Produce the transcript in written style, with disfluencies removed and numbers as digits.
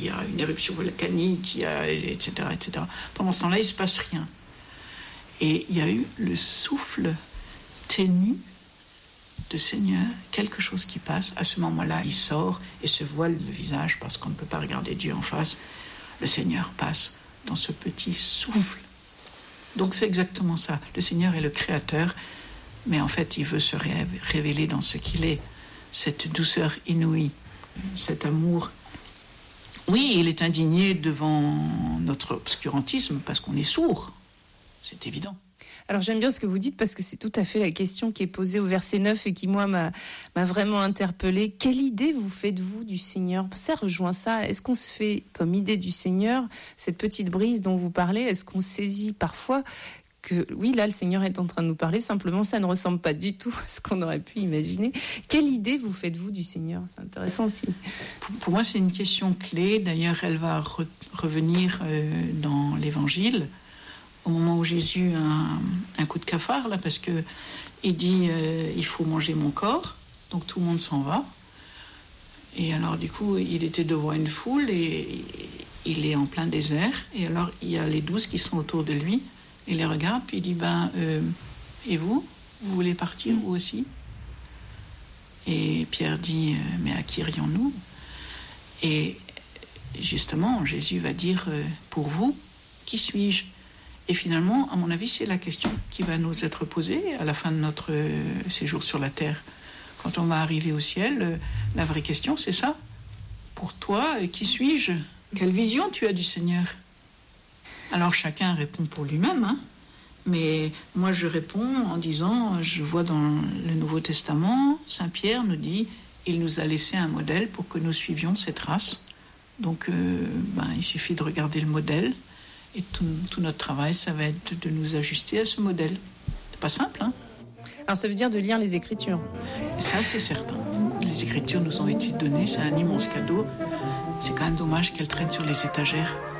y a une éruption volcanique, etc., etc. Pendant ce temps-là, il ne se passe rien. Et il y a eu le souffle ténu de Seigneur, quelque chose qui passe. À ce moment-là, il sort et se voile le visage parce qu'on ne peut pas regarder Dieu en face. Le Seigneur passe dans ce petit souffle. Donc c'est exactement ça. Le Seigneur est le Créateur, mais en fait, il veut se révéler dans ce qu'il est. Cette douceur inouïe, cet amour. Oui, il est indigné devant notre obscurantisme parce qu'on est sourd. C'est évident. Alors j'aime bien ce que vous dites parce que c'est tout à fait la question qui est posée au verset 9 et qui moi m'a vraiment interpellée. Quelle idée vous faites-vous du Seigneur ? Ça rejoint ça. Est-ce qu'on se fait comme idée du Seigneur, cette petite brise dont vous parlez ? Est-ce qu'on saisit parfois que oui, là le Seigneur est en train de nous parler, simplement ça ne ressemble pas du tout à ce qu'on aurait pu imaginer. Quelle idée vous faites-vous du Seigneur ? C'est intéressant aussi. Pour moi c'est une question clé, d'ailleurs elle va revenir dans l'Évangile. Au moment où Jésus a un coup de cafard, là, parce qu'il dit il faut manger mon corps, donc tout le monde s'en va. Et alors, du coup, il était devant une foule et il est en plein désert. Et alors, il y a les 12 qui sont autour de lui. Il les regarde, puis il dit et vous voulez partir, vous aussi ? Et Pierre dit mais à qui irions-nous ? Et justement, Jésus va dire pour vous, qui suis-je ? Et finalement, à mon avis, c'est la question qui va nous être posée à la fin de notre séjour sur la terre. Quand on va arriver au ciel, la vraie question, c'est ça. Pour toi, qui suis-je ? Quelle vision tu as du Seigneur ? Alors chacun répond pour lui-même, hein. Mais moi je réponds en disant, je vois dans le Nouveau Testament, Saint Pierre nous dit, il nous a laissé un modèle pour que nous suivions cette race. Donc il suffit de regarder le modèle. Et tout notre travail, ça va être de nous ajuster à ce modèle. C'est pas simple, hein ? Alors ça veut dire de lire les Écritures. Ça, c'est certain. Les Écritures nous ont été données, c'est un immense cadeau. C'est quand même dommage qu'elles traînent sur les étagères.